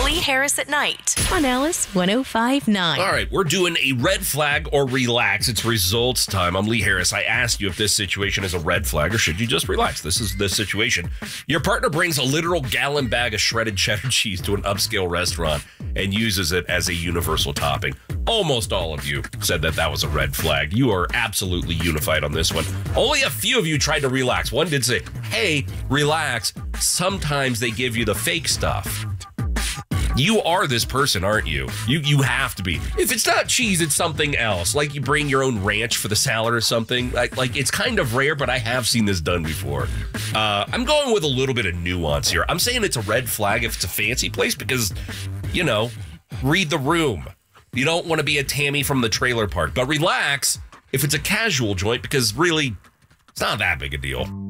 Lee Harris at Night on Alice 105.9. All right, we're doing a red flag or relax. It's results time. I'm Lee Harris. I asked you if this situation is a red flag or should you just relax. This is the situation. Your partner brings a literal gallon bag of shredded cheddar cheese to an upscale restaurant and uses it as a universal topping. Almost all of you said that was a red flag. You are absolutely unified on this one. Only a few of you tried to relax. One did say, hey, relax. Sometimes they give you the fake stuff. You are this person, aren't you? You have to be. If it's not cheese, it's something else. Like you bring your own ranch for the salad or something. Like it's kind of rare, but I have seen this done before. I'm going with a little bit of nuance here. I'm saying it's a red flag if it's a fancy place because, you know, read the room. You don't want to be a Tammy from the trailer park. But relax if it's a casual joint because really, it's not that big a deal.